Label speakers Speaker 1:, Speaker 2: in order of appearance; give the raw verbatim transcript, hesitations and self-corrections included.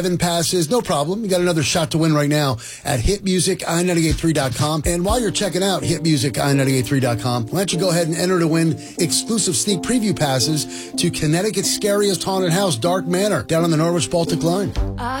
Speaker 1: Seven passes, no problem. You got another shot to win right now at hit music i nine eight three dot com. And while you're checking out hit music i nine eight three dot com, why don't you go ahead and enter to win exclusive sneak preview passes to Connecticut's scariest haunted house, Dark Manor, down on the Norwich Baltic line.